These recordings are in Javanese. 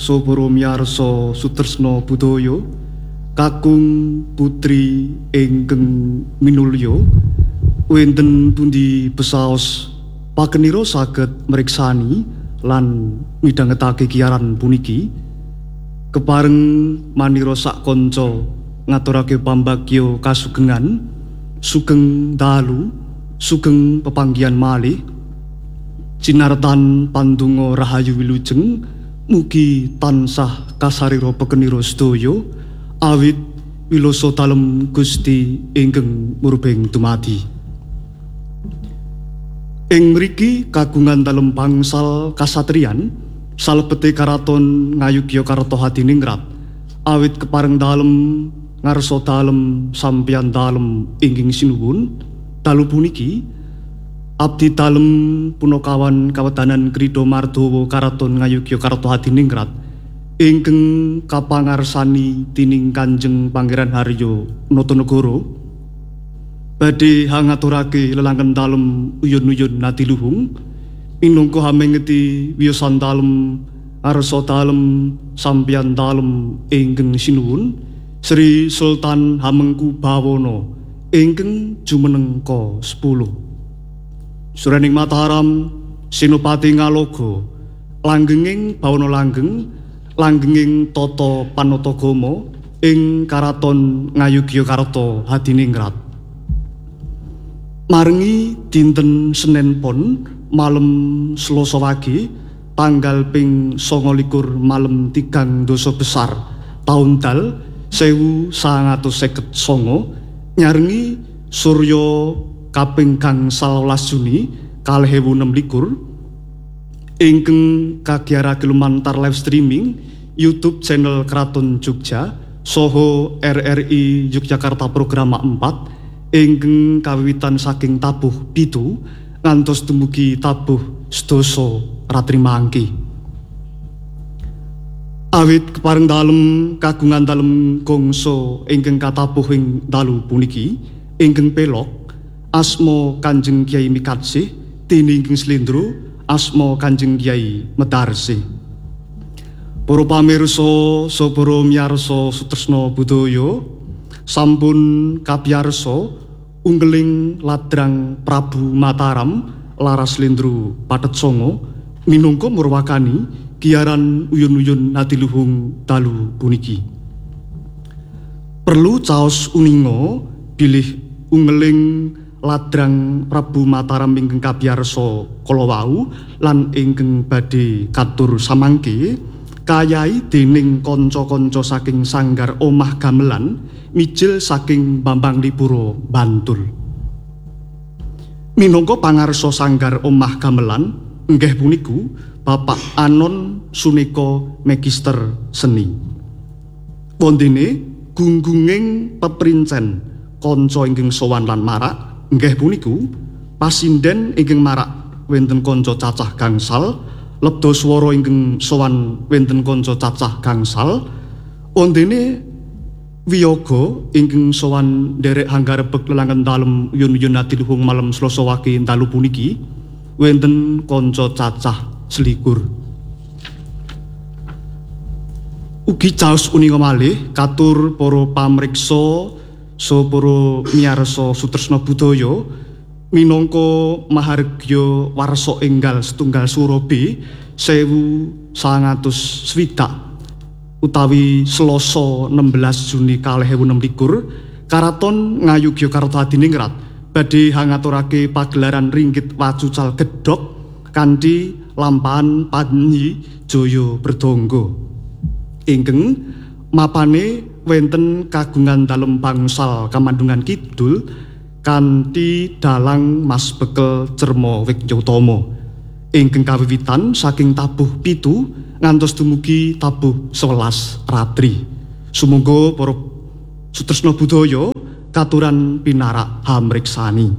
Soporo miarsa sutresna budaya kakung putri ingkang minulya wonten pundi besaos pakenira saged mriksani lan midhangetake kiaran puniki kepareng manira sak kanca ngaturake pambagya kasugengan sugeng dalu sugeng pepanggihan malih cinartan pandonga rahayu wilujeng mugi tansah kasarira pekenira sedaya awit wiloso dalem Gusti ingkang murbeng dumadi. Ing mriki kagungan dalem bangsal kasatriyan salebete karaton ngayugya karta hadiningrat awit kepareng dalem ngarsa dalem sampeyan dalem inggih sinuwun dalu puniki abdi dalem punakawan kawedanan Krida Mardawa karaton ngayugya karta hadiningrat ingkang kapangarsani tining Kanjeng Pangeran Haryo Notonegoro badhe hangaturake lelangken dalem uyun-uyun nadiluhung minangka hamengeti wiyosan dalem arsa dalem sampeyan dalem ingkang sinuwun Sri Sultan Hamengkubawana ingkang jumeneng ka 10 Suraning Mataram Senopati Ngaloga langgenging bawana langgeng langgenging tata panatagama ing karaton Ngayogyakarta Hadiningrat. Marengi dinten Senin Pon malem Selasa wage tanggal ping 29 malem 3 dosa besar taun dal 1959 nyarengi Surya kaping gangsal 12 Juni 2026 ingkang kagiarake lumantar live streaming YouTube channel Kraton Jogja saha RRI Yogyakarta Program 4 ingkang kawiwitan saking tabuh 7 ngantos dumugi tabuh 12 ratri mangki. Awit kepareng dalem kagungan dalem gongso ingkang katabuh ing dalu puniki ingkang pelok asma Kanjeng Kyai Mikatsih tiningking slendro asma Kanjeng Kyai Medarsih. Para pamirsa sapara miyarsa sutresna budaya sampun kapiyarsa unggeling ladrang Prabu Mataram laras slendro pathet sanga minangka murwakani giaran uyun-uyun nadiluhung dalu puniki. Perlu caos uninga bilih unggeling ladrang Prabu Mataram ingkang kapiyarsa kala wau lan ingkang badhe katur samangke kayai dening kanca-kanca saking Sanggar Omah Gamelan mijil saking Bambang Lipuro Bantul. Minangka pangarsa Sanggar Omah Gamelan inggih puniku Bapak Anon Suneka Magister Seni. Wondene gunggunging peprincen kanca ingkang sowan lan marak inggih puniku pasinden ingkang marak wonten kanca cacah gangsal lebda swara ingkang sowan wonten kanca cacah gangsal ondene wiyaga ingkang sowan nderek hanggarebeg lelangken dalem yun-yun nadiluhung malem Selasa wage dalu puniki wonten kanca cacah 21. Ugi caos uninga malih katur para pamriksa saha para miyarsa sutresna budaya minangka mahargya warsa enggal setunggal Surabe 1960 utawi Selasa 16 Juni 2026 karaton Ngayogyakarta Hadiningrat badhe hangaturake pagelaran ringgit wacucal gedhok kanthi lampahan Panji Jaya Berdangga ingkang mapane wonten kagungan dalem bangsal Kamandungan Kidul kanthi dalang Mas Bekel Cerma Wigyatama ingkang kawiwitan saking tabuh 7 ngantos dumugi tabuh 11 ratri. Sumangga para sutresna budaya katuran pinarak hamriksani.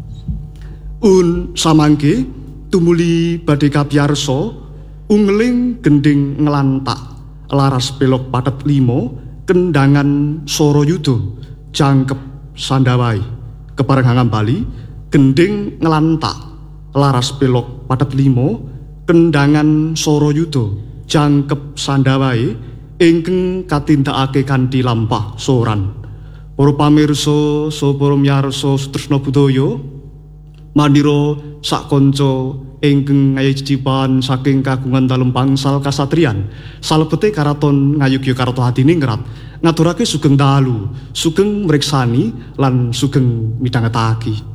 Samangke tumuli badhe kapiyarsa ungling gending nglantak laras pelok pathet 5 kendangan Sarayuda jangkep sandawai kepareng hangambali gending nglantak laras pelok pathet 5 kendangan Sarayuda jangkep sandawae ingkang katindakake kanthi lampah soran. Para pamirsa saha para miyarsa Sutresna Budaya manira sak kanca ingkang ngayicipan saking kagungan dalem pangsal kasatriyan salebete karaton Ngayogyakarta Hadiningrat ngaturake sugeng dalu, sugeng mriksani lan sugeng midhangetake.